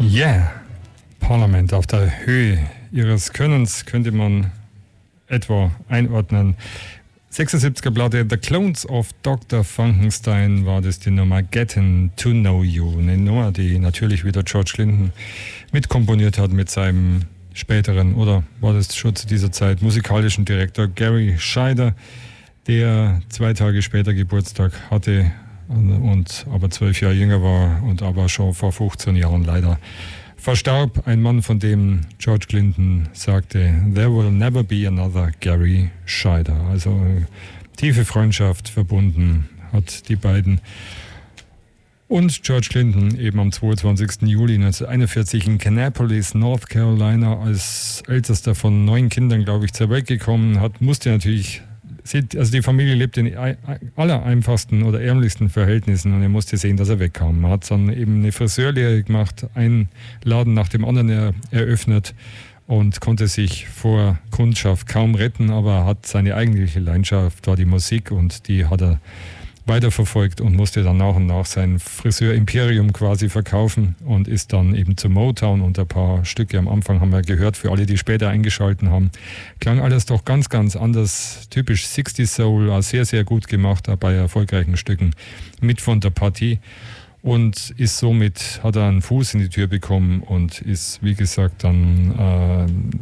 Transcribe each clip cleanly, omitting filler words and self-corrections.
Yeah, Parliament auf der Höhe ihres Könnens könnte man etwa einordnen. 76er Platte, The Clones of Dr. Funkenstein war das die Nummer Getting to Know You. Eine Nummer, die natürlich wieder George Clinton mitkomponiert hat mit seinem späteren, oder war das schon zu dieser Zeit, musikalischen Direktor Gary Scheider, der 2 Tage später Geburtstag hatte und aber 12 Jahre jünger war und aber schon vor 15 Jahren leider verstarb. Ein Mann, von dem George Clinton sagte, there will never be another Gary Scheider. Also tiefe Freundschaft verbunden hat die beiden. Und George Clinton eben am 22. Juli 1941 in Kannapolis, North Carolina, als ältester von 9 Kindern, glaube ich, zur Welt gekommen hat, musste natürlich, also die Familie lebt in aller einfachsten oder ärmlichsten Verhältnissen und er musste sehen, dass er wegkam. Man hat dann eben eine Friseurlehre gemacht, einen Laden nach dem anderen eröffnet und konnte sich vor Kundschaft kaum retten, aber hat seine eigentliche Leidenschaft, war die Musik und die hat er weiterverfolgt und musste dann nach und nach sein Friseur-Imperium quasi verkaufen und ist dann eben zu Motown und ein paar Stücke am Anfang haben wir gehört, für alle, die später eingeschalten haben. Klang alles doch ganz, ganz anders, typisch 60s Soul, sehr, sehr gut gemacht bei erfolgreichen Stücken mit von der Partie und ist somit, hat er einen Fuß in die Tür bekommen und ist, wie gesagt, dann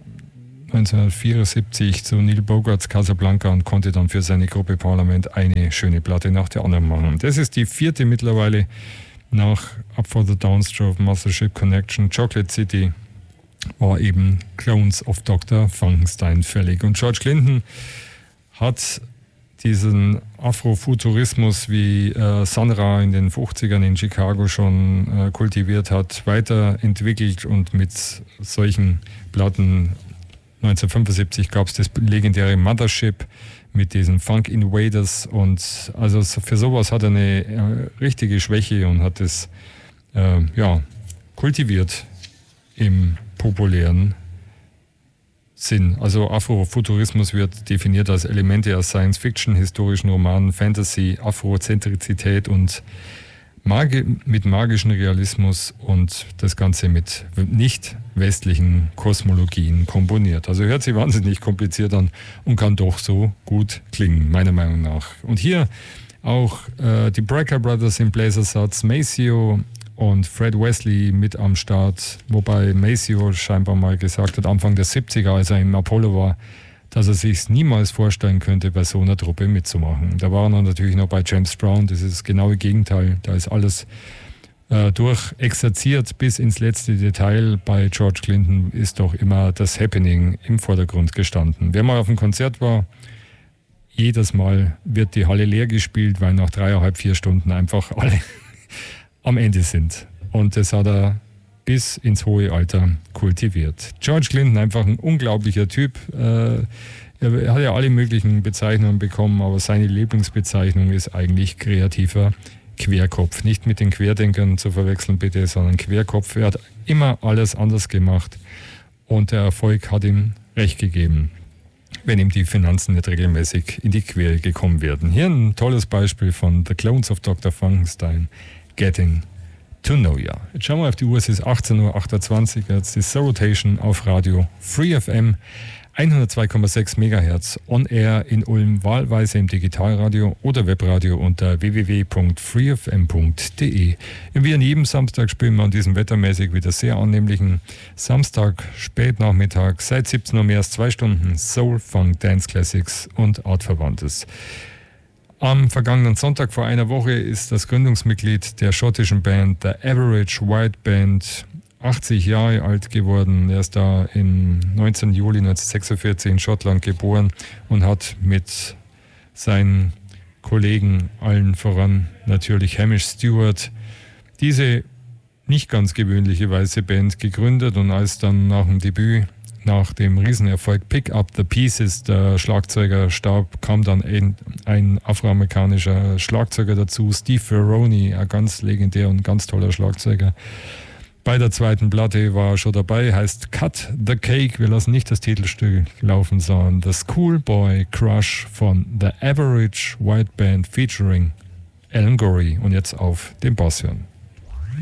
1974 zu Neil Bogarts Casablanca und konnte dann für seine Gruppe Parliament eine schöne Platte nach der anderen machen. Das ist die 4. mittlerweile nach Up for the Downstroke, Mothership Connection, Chocolate City war eben Clones of Dr. Funkenstein fällig. Und George Clinton hat diesen Afrofuturismus, wie Sun Ra in den 50ern in Chicago schon kultiviert hat, weiterentwickelt und mit solchen Platten 1975 gab es das legendäre Mothership mit diesen Funk Invaders und also für sowas hat er eine richtige Schwäche und hat es kultiviert im populären Sinn. Also Afrofuturismus wird definiert als Elemente aus Science-Fiction, historischen Romanen, Fantasy, Afrozentrizität und mit magischem Realismus und das Ganze mit nicht westlichen Kosmologien komponiert. Also hört sich wahnsinnig kompliziert an und kann doch so gut klingen, meiner Meinung nach. Und hier auch die Brecker Brothers im Bläsersatz, Maceo und Fred Wesley mit am Start, wobei Maceo scheinbar mal gesagt hat, Anfang der 70er, als er im Apollo war, dass er sich niemals vorstellen könnte, bei so einer Truppe mitzumachen. Da waren er natürlich noch bei James Brown, das ist das genaue Gegenteil. Da ist alles durchexerziert bis ins letzte Detail. Bei George Clinton ist doch immer das Happening im Vordergrund gestanden. Wer mal auf einem Konzert war, jedes Mal wird die Halle leer gespielt, weil nach 3,5, 4 Stunden einfach alle am Ende sind. Und das hat er bis ins hohe Alter kultiviert. George Clinton, einfach ein unglaublicher Typ. Er hat ja alle möglichen Bezeichnungen bekommen, aber seine Lieblingsbezeichnung ist eigentlich kreativer Querkopf. Nicht mit den Querdenkern zu verwechseln bitte, sondern Querkopf. Er hat immer alles anders gemacht und der Erfolg hat ihm recht gegeben, wenn ihm die Finanzen nicht regelmäßig in die Quere gekommen werden. Hier ein tolles Beispiel von The Clones of Dr. Funkenstein, Getting to Know Ya. Jetzt schauen wir auf die Uhr, es ist 18.28 Uhr, jetzt ist The Rotation auf Radio Free FM, 102,6 MHz, on air in Ulm, wahlweise im Digitalradio oder Webradio unter www.freefm.de. Wie an jedem Samstag spielen wir an diesem wettermäßig wieder sehr annehmlichen Samstag, Spätnachmittag, seit 17 Uhr mehr als 2 Stunden Soul, Funk, Dance Classics und Artverwandtes. Am vergangenen Sonntag vor einer Woche ist das Gründungsmitglied der schottischen Band The Average White Band 80 Jahre alt geworden. Er ist da im 19. Juli 1946 in Schottland geboren und hat mit seinen Kollegen, allen voran natürlich Hamish Stewart, diese nicht ganz gewöhnliche weiße Band gegründet und als dann nach dem Debüt, nach dem Riesenerfolg Pick Up the Pieces der Schlagzeuger starb, kam dann ein afroamerikanischer Schlagzeuger dazu, Steve Ferroni, ein ganz legendär und ganz toller Schlagzeuger. Bei der zweiten Platte war er schon dabei, heißt Cut the Cake. Wir lassen nicht das Titelstück laufen, sondern The Schoolboy Crush von The Average White Band featuring Alan Gorey. Und jetzt auf den Bass hören.